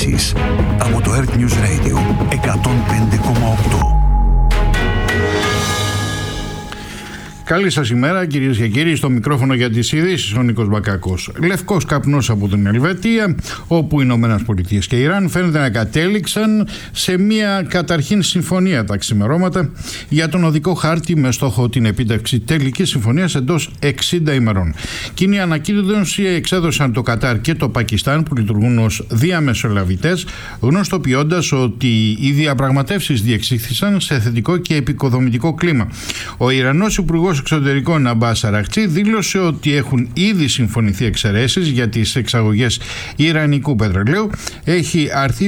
ειδήσεις από το Earth News Radio 105,8. Καλή σας ημέρα, κυρίες και κύριοι. Στο μικρόφωνο για τις ειδήσεις ο Νίκος Μπακάκος. Λευκός καπνός από την Ελβετία, όπου οι Ηνωμένες Πολιτείες και Ιράν φαίνεται να κατέληξαν σε μια καταρχήν συμφωνία τα ξημερώματα για τον οδικό χάρτη με στόχο την επίτευξη τελικής συμφωνίας εντός 60 ημερών. Κοινή ανακοίνωση εξέδωσαν το Κατάρ και το Πακιστάν, που λειτουργούν ως διαμεσολαβητές, γνωστοποιώντας ότι οι διαπραγματεύσεις διεξήχθησαν σε θετικό και επικοδομητικό κλίμα. Ο Ιρανός Υπουργός Εξωτερικών Αμπάς Αραχτζή δήλωσε ότι έχουν ήδη συμφωνηθεί εξαιρέσεις για τις εξαγωγές ιρανικού πετρελαίου. Έχει αρθεί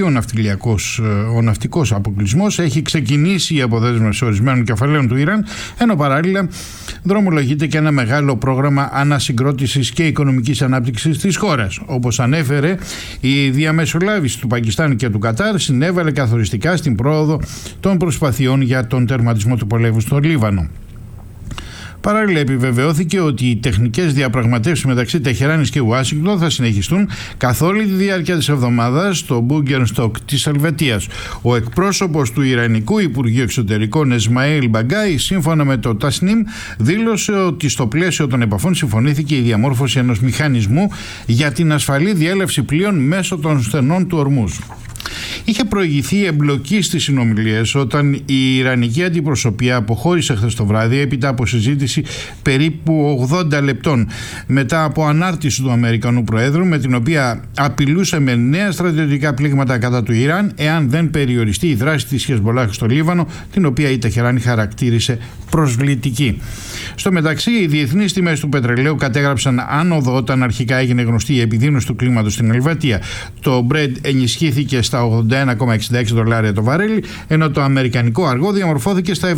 ο ναυτικός αποκλεισμός, έχει ξεκινήσει η αποδέσμευση ορισμένων κεφαλαίων του Ιράν, ενώ παράλληλα δρομολογείται και ένα μεγάλο πρόγραμμα ανασυγκρότησης και οικονομικής ανάπτυξης της χώρας. Όπως ανέφερε, η διαμεσολάβηση του Πακιστάν και του Κατάρ συνέβαλε καθοριστικά στην πρόοδο των προσπαθειών για τον τερματισμό του πολέμου στο Λίβανο. Παράλληλα, επιβεβαιώθηκε ότι οι τεχνικές διαπραγματεύσεις μεταξύ Τεχεράνης και Ουάσιγκτον θα συνεχιστούν καθ' όλη τη διάρκεια της εβδομάδας στο Μπούγκερστοκ της Ελβετίας. Ο εκπρόσωπος του Ιρανικού Υπουργείου Εξωτερικών Εσμαήλ Μπαγκάι, σύμφωνα με το Τασνίμ, δήλωσε ότι στο πλαίσιο των επαφών συμφωνήθηκε η διαμόρφωση ενός μηχανισμού για την ασφαλή διέλευση πλοίων μέσω των στενών του Ορμούζ. Είχε προηγηθεί εμπλοκή στις συνομιλίες όταν η Ιρανική αντιπροσωπεία αποχώρησε χθες το βράδυ έπειτα από συζήτηση περίπου 80 λεπτών μετά από ανάρτηση του Αμερικανού Προέδρου, με την οποία απειλούσε με νέα στρατιωτικά πλήγματα κατά του Ιράν εάν δεν περιοριστεί η δράση της Χεσμολάχ στο Λίβανο, την οποία η Τεχεράνη χαρακτήρισε προσβλητική. Στο μεταξύ, οι διεθνείς τιμές του πετρελαίου κατέγραψαν άνοδο όταν αρχικά έγινε γνωστή η επιδείνωση του κλίματος στην Ελβετία. Το Brent ενισχύθηκε στα $81,66 το βαρέλι, ενώ το αμερικανικό αργό διαμορφώθηκε στα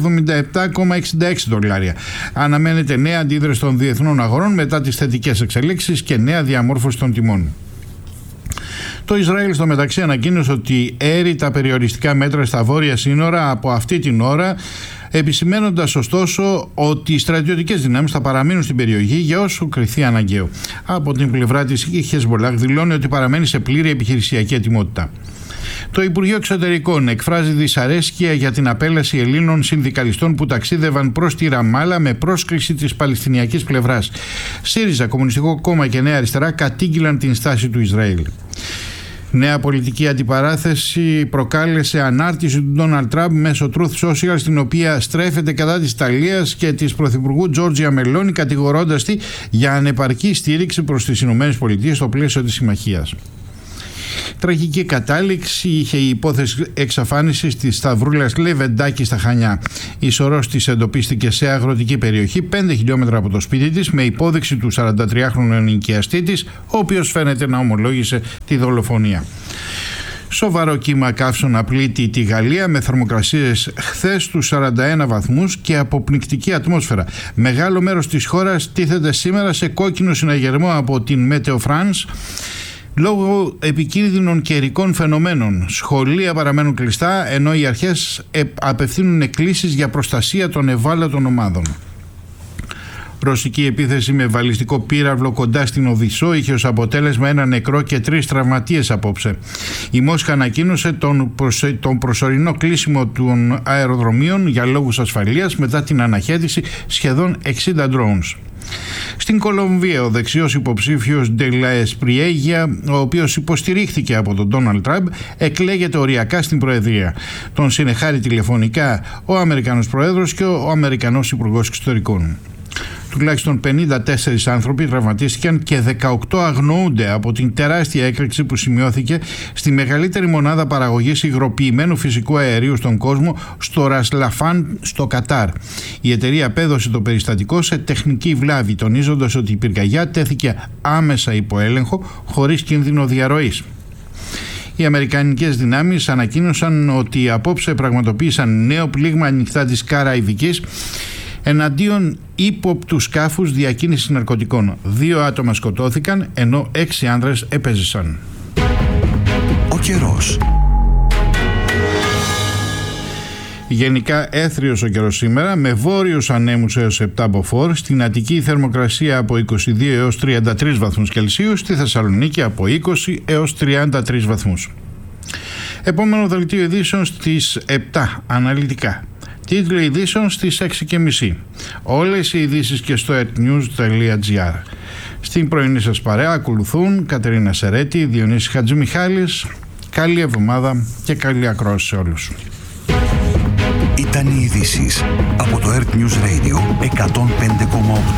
$77,66. Αναμένεται νέα αντίδραση των διεθνών αγορών μετά τις θετικές εξελίξεις και νέα διαμόρφωση των τιμών. Το Ισραήλ στο μεταξύ ανακοίνωσε ότι έρει τα περιοριστικά μέτρα στα βόρεια σύνορα από αυτή την ώρα, επισημαίνοντας ωστόσο ότι οι στρατιωτικές δυνάμεις θα παραμείνουν στην περιοχή για όσο κριθεί αναγκαίο. Από την πλευρά της, η Χεσμολάχ δηλώνει ότι παραμένει σε πλήρη επιχειρησιακή ετοιμότητα. Το Υπουργείο Εξωτερικών εκφράζει δυσαρέσκεια για την απέλαση Ελλήνων συνδικαλιστών που ταξίδευαν προς τη Ραμάλα με πρόσκληση της Παλαιστινιακής πλευράς. ΣΥΡΙΖΑ, Κομμουνιστικό Κόμμα και Νέα Αριστερά κατήγγειλαν την στάση του Ισραήλ. Νέα πολιτική αντιπαράθεση προκάλεσε ανάρτηση του Ντόναλντ Τραμπ μέσω Truth Social, στην οποία στρέφεται κατά της Ιταλίας και της Πρωθυπουργού Τζόρτζια Μελόνι, κατηγορώντας τη για ανεπαρκή στήριξη προς τις Ηνωμένες Πολιτείες στο πλαίσιο της συμμαχίας. Τραγική κατάληξη είχε η υπόθεση εξαφάνισης της σταυρούλας Λεβεντάκη στα Χανιά. Η σωρός της εντοπίστηκε σε αγροτική περιοχή 5 χιλιόμετρα από το σπίτι της, με υπόδειξη του 43χρονου ενοικιαστή της, ο οποίος φαίνεται να ομολόγησε τη δολοφονία. Σοβαρό κύμα καύσωνα πλήττει τη Γαλλία, με θερμοκρασίες χθες στους 41 βαθμούς και αποπνικτική ατμόσφαιρα. Μεγάλο μέρος της χώρας τίθεται σήμερα σε κόκκινο συναγερμό από την Meteo France λόγω επικίνδυνων καιρικών φαινομένων. Σχολεία παραμένουν κλειστά, ενώ οι αρχές απευθύνουν εκκλήσεις για προστασία των ευάλωτων ομάδων. Ρωσική επίθεση με βαλιστικό πύραυλο κοντά στην Οδυσσό είχε ως αποτέλεσμα ένα νεκρό και 3 τραυματίες απόψε. Η Μόσχα ανακοίνωσε τον προσωρινό κλείσιμο των αεροδρομίων για λόγους ασφαλείας μετά την αναχέτηση σχεδόν 60 drones. Στην Κολομβία, ο δεξιός υποψήφιος Ντελα Εσπριέγια, ο οποίος υποστηρίχθηκε από τον Ντόναλντ Τραμπ, εκλέγεται οριακά στην Προεδρία. Τον συνεχάρει τηλεφωνικά ο Αμερικανός Πρόεδρος και ο Αμερικανός Υπουργός Εξωτερικών. Τουλάχιστον 54 άνθρωποι τραυματίστηκαν και 18 αγνοούνται από την τεράστια έκρηξη που σημειώθηκε στη μεγαλύτερη μονάδα παραγωγής υγροποιημένου φυσικού αερίου στον κόσμο, στο Ρασλαφάν στο Κατάρ. Η εταιρεία απέδωσε το περιστατικό σε τεχνική βλάβη, τονίζοντας ότι η πυρκαγιά τέθηκε άμεσα υπό έλεγχο, χωρίς κίνδυνο διαρροής. Οι αμερικανικές δυνάμεις ανακοίνωσαν ότι απόψε πραγματοποίησαν νέο πλήγμα ανοιχτά της Καραϊβικής εναντίον ύποπτου σκάφους διακίνησης ναρκωτικών. 2 άτομα σκοτώθηκαν, ενώ 6 άνδρες επέζησαν. Ο καιρός. Γενικά έθριος ο καιρός σήμερα, με βόρειους ανέμους έως 7 μποφόρ, στην Αττική η θερμοκρασία από 22 έως 33 βαθμούς Κελσίου, στη Θεσσαλονίκη από 20 έως 33 βαθμούς. Επόμενο δελτίο ειδήσεων στις 7 αναλυτικά. Τίτλοι ειδήσεων στις 6.30. Όλες οι ειδήσεις και στο earthnews.gr. Στην πρωινή σας παρέα ακολουθούν Κατερίνα Σερέτη, Διονύσης Χατζημιχάλης. Καλή εβδομάδα και καλή ακρόαση σε όλους. Ήταν οι ειδήσεις από το Earth News Radio 105,8.